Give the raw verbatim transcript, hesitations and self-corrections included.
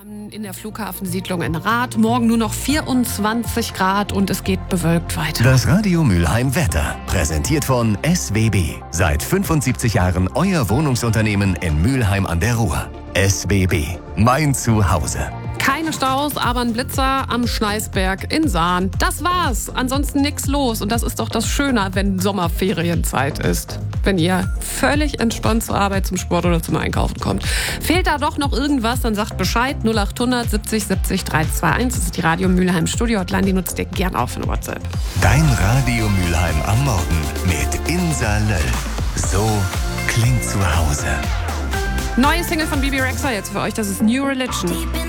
In der Flughafensiedlung in Rath. Morgen nur noch vierundzwanzig Grad und es geht bewölkt weiter. Das Radio Mülheim Wetter. Präsentiert von S W B. Seit fünfundsiebzig Jahren euer Wohnungsunternehmen in Mülheim an der Ruhr. S W B. Mein Zuhause. Keine Staus, aber ein Blitzer am Schneisberg in Sahn. Das war's. Ansonsten nichts los. Und das ist doch das Schöne, wenn Sommerferienzeit ist. Wenn ihr völlig entspannt zur Arbeit, zum Sport oder zum Einkaufen kommt. Fehlt da doch noch irgendwas, dann sagt Bescheid. null acht hundert siebzig siebzig dreihundertzweiundundzwanzig. Das ist die Radio Mülheim Studio Hotline. Die nutzt ihr gern auf in WhatsApp. Dein Radio Mülheim am Morgen mit Insa Löll. So klingt zu Hause. Neue Single von Bibi Rexha jetzt für euch. Das ist New Religion.